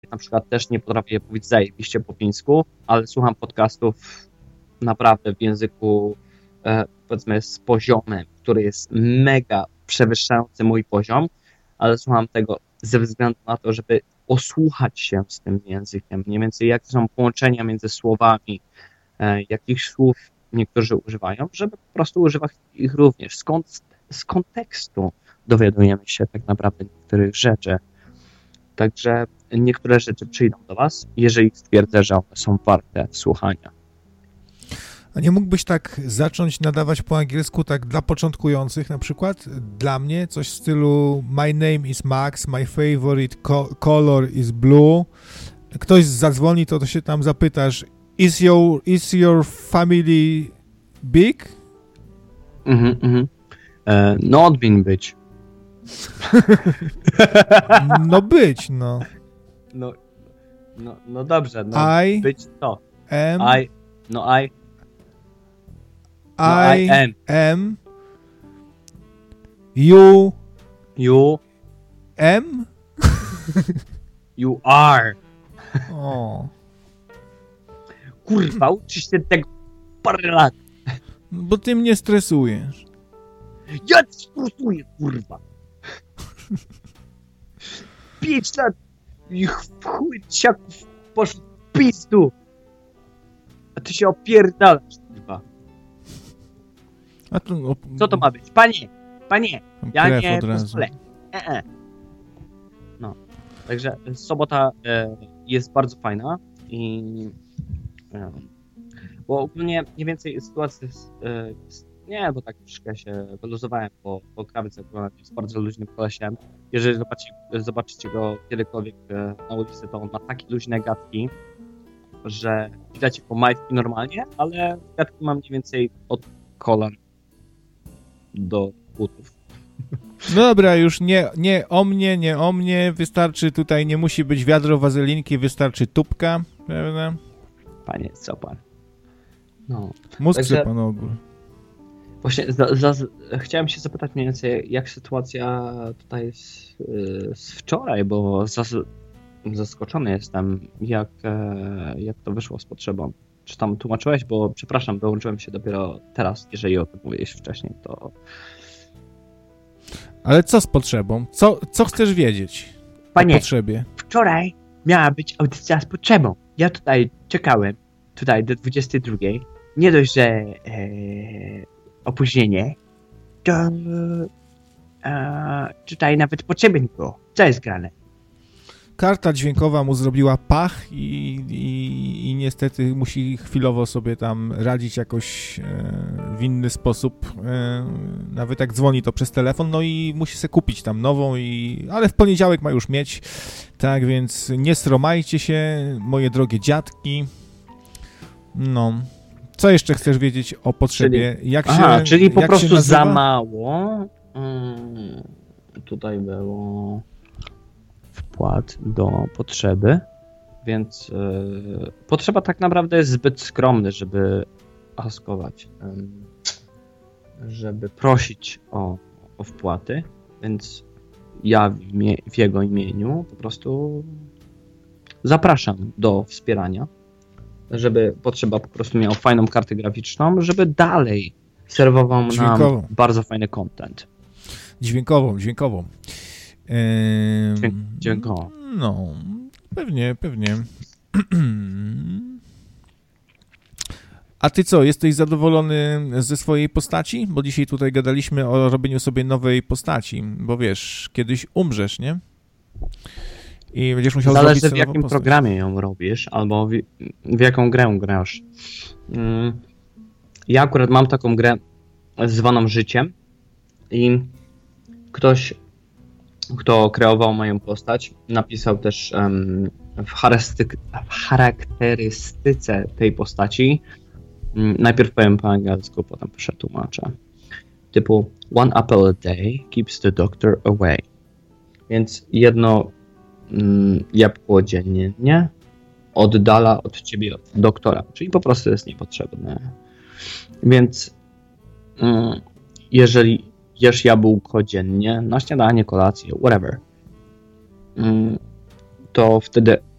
na przykład też nie potrafię mówić zajebiście po fińsku, ale słucham podcastów naprawdę w języku powiedzmy z poziomem, który jest mega przewyższający mój poziom, ale słucham tego ze względu na to, żeby osłuchać się z tym językiem, mniej więcej jakie są połączenia między słowami, jakich słów niektórzy używają, żeby po prostu używać ich również. Z kontekstu dowiadujemy się tak naprawdę niektórych rzeczy. Także niektóre rzeczy przyjdą do was, jeżeli stwierdzę, że one są warte słuchania. A nie mógłbyś tak zacząć nadawać po angielsku tak dla początkujących na przykład? Dla mnie coś w stylu my name is Max, my favorite color is blue. Ktoś zadzwoni, to się tam zapytasz, is your family big? No odmień być. No być, no. No dobrze, no być to. I am. You am. You are. O. Kurwa, uczysz się tego parę lat. Bo ty mnie stresujesz. Ja cię stresuję, kurwa. 5 lat i chuj ciaków poszedł w pizdu. A ty się opierdalasz, kurwa. A to, co to ma być? Panie, ja nie pozwolę. No, także sobota jest bardzo fajna i bo ogólnie mniej więcej sytuacja jest, nie, bo tak troszkę się wyluzowałem, bo krawiec akurat jest bardzo luźnym kolesiem. Jeżeli zobaczycie go kiedykolwiek na ulicy, to on ma takie luźne gadki, że widać jego majtki normalnie, ale gadki mam mniej więcej od kolan do butów. Dobra, już nie o mnie, wystarczy tutaj, nie musi być wiadro wazelinki, wystarczy tubka, prawda? Panie, co pan? No. Mózg także, pan ogół. Właśnie chciałem się zapytać mniej więcej, jak sytuacja tutaj jest z wczoraj, bo zaskoczony jestem, jak to wyszło z potrzebą. Czy tam tłumaczyłeś? Bo przepraszam, dołączyłem się dopiero teraz, jeżeli o tym mówiłeś wcześniej, to... Ale co z potrzebą? Co chcesz wiedzieć Panie, o potrzebie? Wczoraj miała być audycja z potrzebą. Ja tutaj czekałem, do 22. Nie dość, że opóźnienie, to tutaj nawet potrzeby nie było. Co jest grane? Karta dźwiękowa mu zrobiła pach i niestety musi chwilowo sobie tam radzić jakoś w inny sposób. Nawet jak dzwoni to przez telefon, no i musi sobie kupić tam nową, ale w poniedziałek ma już mieć. Tak więc nie sromajcie się, moje drogie dziadki. No. Co jeszcze chcesz wiedzieć o potrzebie? Czyli po prostu za mało. Tutaj było wkład do potrzeby, więc potrzeba tak naprawdę jest zbyt skromny, żeby askować, żeby prosić o wpłaty, więc ja w jego imieniu po prostu zapraszam do wspierania, żeby potrzeba po prostu miał fajną kartę graficzną, żeby dalej serwował nam bardzo fajny content. Dźwiękową. Dźwiękową. No, pewnie. A ty co, jesteś zadowolony ze swojej postaci? Bo dzisiaj tutaj gadaliśmy o robieniu sobie nowej postaci, bo wiesz, kiedyś umrzesz, nie? I będziesz musiał zrobić sobie w jakim programie ją robisz, albo w jaką grę grasz. Ja akurat mam taką grę zwaną Życiem i ktoś, kto kreował moją postać, napisał też w charakterystyce tej postaci, najpierw powiem po angielsku, potem przetłumaczę, typu one apple a day keeps the doctor away. Więc jedno jabłko dziennie oddala od ciebie doktora, czyli po prostu jest niepotrzebne. Więc jeżeli jesz jabłko dziennie, na śniadanie, kolację, whatever, to wtedy